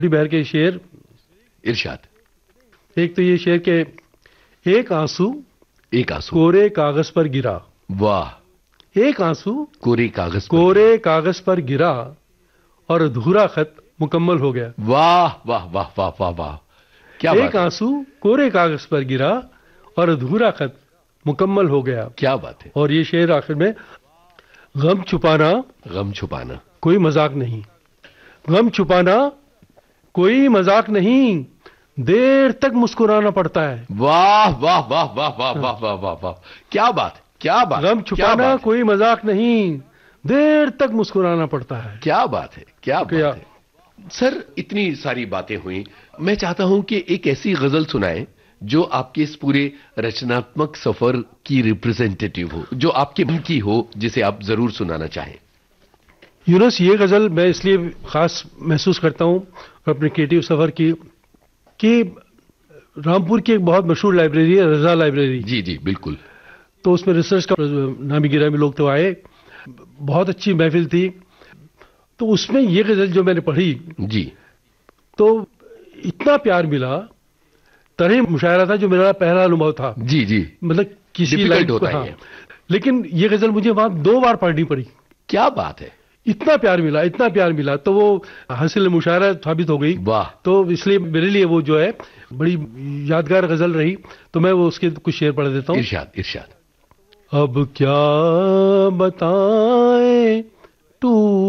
بہر کے شعر ارشاد. ایک تو یہ شعر کہ ایک آنسو ایک آنسو. کورے کاغذ پر گرا. واہ. ایک آنسو کوری کاغذ پر. کورے کاغذ پر گرا اور ادھورا خط مکمل ہو گیا. واہ واہ واہ واہ واہ واہ. کیا بات ایک ہے. آنسو کورے کاغذ پر گرا اور ادھورا خط مکمل ہو گیا. کیا بات ہے. اور یہ شعر آخر میں غم چھپانا غم چھپانا کوئی مذاق نہیں. غم چھپانا کوئی مذاق نہیں، دیر تک مسکرانا پڑتا ہے. واہ واہ واہ واہ واہ واہ واہ واہ واہ. کیا بات. کیا بات. غم چھپانا کوئی مذاق نہیں، دیر تک مسکرانا پڑتا ہے. کیا بات ہے. کیا بات ہے. سر اتنی ساری باتیں ہوئیں، میں چاہتا ہوں کہ ایک ایسی غزل سنائیں جو آپ کے اس پورے رچناتمک سفر کی ریپریزنٹیٹیو ہو، جو آپ کے من کی ہو، جسے آپ ضرور سنانا چاہیں. یونس، یہ غزل میں اس لیے خاص محسوس کرتا ہوں اپنے کریٹو سفر کی کہ رامپور کی ایک بہت مشہور لائبریری ہے، رضا لائبریری. جی جی بالکل. تو اس میں ریسرچ کا نامی گرامی لوگ تو آئے، بہت اچھی محفل تھی. تو اس میں یہ غزل جو میں نے پڑھی جی تو اتنا پیار ملا. طرح مشاعرہ تھا جو میرا پہلا انوبھو تھا. جی جی. مطلب کسی ڈیفیکلٹ ہوتا ہے یہ. لیکن یہ غزل مجھے وہاں 2 بار پڑھنی پڑی. کیا بات ہے. اتنا پیار ملا، اتنا پیار ملا، تو وہ حاصل مشاعرہ ثابت ہو گئی. واہ. تو اس لیے میرے لیے وہ جو ہے بڑی یادگار غزل رہی. تو میں وہ اس کے کچھ شعر پڑھ دیتا ہوں. ارشاد ارشاد. اب کیا بتائیں تو